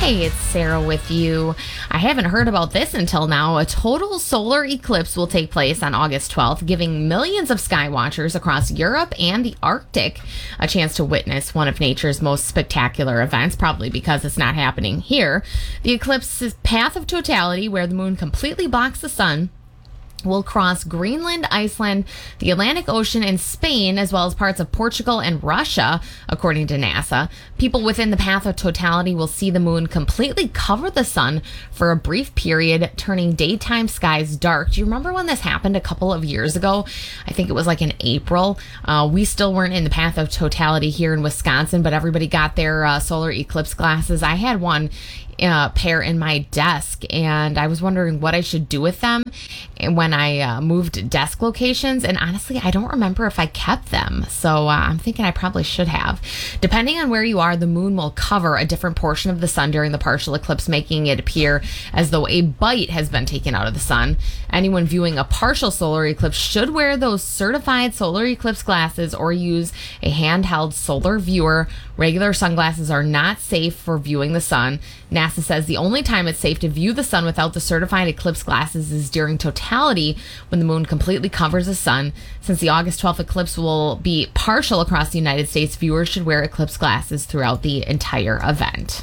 Hey, it's Sarah with you. I haven't heard about this until now. A total solar eclipse will take place on August 12th, giving millions of sky watchers across Europe and the Arctic a chance to witness one of nature's most spectacular events, probably because it's not happening here. The eclipse's path of totality, where the moon completely blocks the sun, will cross Greenland, Iceland, the Atlantic Ocean, and Spain, as well as parts of Portugal and Russia, according to NASA. People within the path of totality will see the moon completely cover the sun for a brief period, turning daytime skies dark. Do you remember when this happened a couple of years ago? I think it was like in April. We still weren't in the path of totality here in Wisconsin, but everybody got their solar eclipse glasses. I had one pair in my desk, and I was wondering what I should do with them and when I moved desk locations, and honestly I don't remember if I kept them, so I'm thinking I probably should have. Depending on where you are, the moon will cover a different portion of the sun during the partial eclipse, making it appear as though a bite has been taken out of the sun. Anyone viewing a partial solar eclipse should wear those certified solar eclipse glasses or use a handheld solar viewer. Regular sunglasses are not safe for viewing the sun. NASA says the only time it's safe to view the sun without the certified eclipse glasses is during totality, when the moon completely covers the sun. Since the August 12th eclipse will be partial across the United States, viewers should wear eclipse glasses throughout the entire event.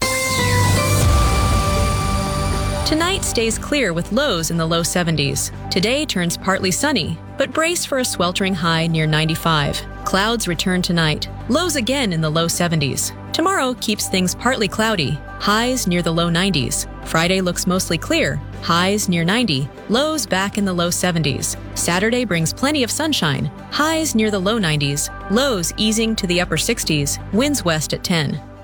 Tonight stays clear with lows in the low 70s. Today turns partly sunny, but brace for a sweltering high near 95. Clouds return tonight. Lows again in the low 70s. Tomorrow keeps things partly cloudy. Highs near the low 90s. Friday looks mostly clear. Highs near 90. Lows back in the low 70s. Saturday brings plenty of sunshine. Highs near the low 90s. Lows easing to the upper 60s. Winds west at 10.